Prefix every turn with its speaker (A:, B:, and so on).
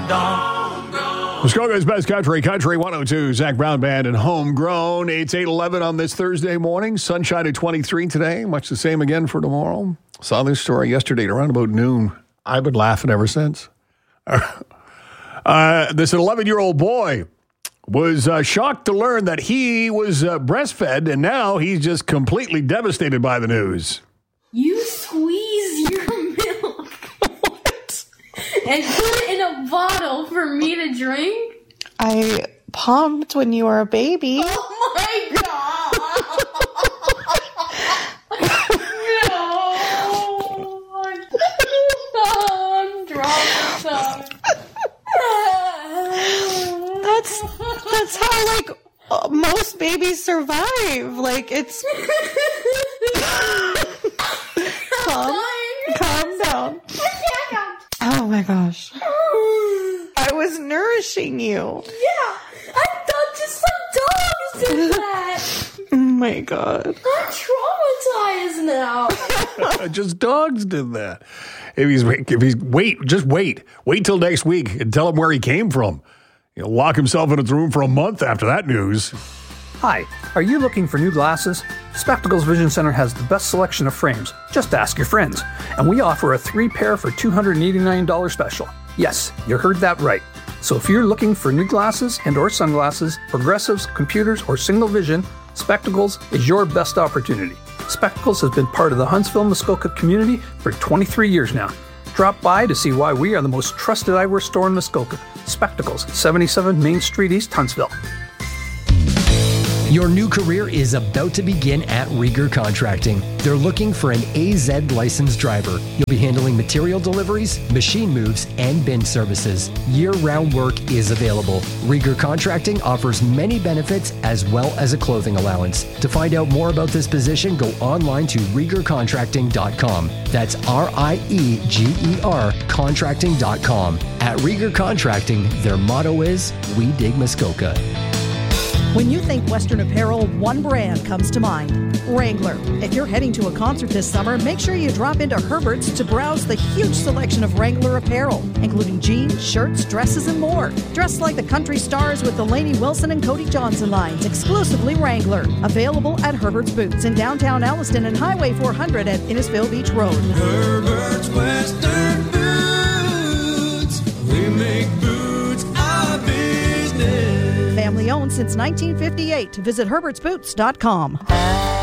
A: Muskoka's Best Country, Country 102, Zach Brown Band and Homegrown. It's 8:11 on this Thursday morning. Sunshine at 23 today. Much the same again for tomorrow. Saw this story yesterday at around about noon. I've been laughing ever since. This 11-year-old boy was shocked to learn that he was breastfed, and now he's just completely devastated by the news.
B: You squeeze your milk and put it in a bottle for me to drink?
C: I pumped when you were a baby.
B: Oh my god! No! I'm drunk.
C: That's how, like, most babies survive. Like, it's... Calm down. Oh my gosh. I was nourishing you.
B: Yeah, I thought just some dogs did that.
C: Oh my god.
B: I'm traumatized now.
A: Just dogs did that. Wait till next week and tell him where he came from. He'll lock himself in his room for a month after that news.
D: Hi, are you looking for new glasses? Spectacles Vision Center has the best selection of frames. Just ask your friends. And we offer a 3-pair for $289 special. Yes, you heard that right. So if you're looking for new glasses and or sunglasses, progressives, computers, or single vision, Spectacles is your best opportunity. Spectacles has been part of the Huntsville, Muskoka community for 23 years now. Drop by to see why we are the most trusted eyewear store in Muskoka. Spectacles, 77 Main Street East, Huntsville.
E: Your new career is about to begin at Rieger Contracting. They're looking for an AZ licensed driver. You'll be handling material deliveries, machine moves, and bin services. Year-round work is available. Rieger Contracting offers many benefits as well as a clothing allowance. To find out more about this position, go online to RiegerContracting.com. That's RIEGER Contracting.com. At Rieger Contracting, their motto is, "We dig Muskoka."
F: When you think Western apparel, one brand comes to mind, Wrangler. If you're heading to a concert this summer, make sure you drop into Herbert's to browse the huge selection of Wrangler apparel, including jeans, shirts, dresses, and more. Dressed like the country stars with the Lainey Wilson and Cody Johnson lines, exclusively Wrangler. Available at Herbert's Boots in downtown Alliston and Highway 400 at Innisfil Beach Road.
G: Herbert's Western Boots. We make boots our business.
F: Family owned since 1958. Visit herbertsboots.com.